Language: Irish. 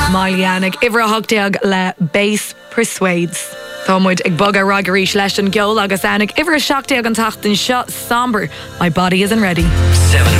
Maileannig Ivra Hogteag le Bass Persuades. Támuid ag bog a ragaríis leis an geol agus annig Ivra Seachteag an tacht in shot somber. My body isn't ready. 7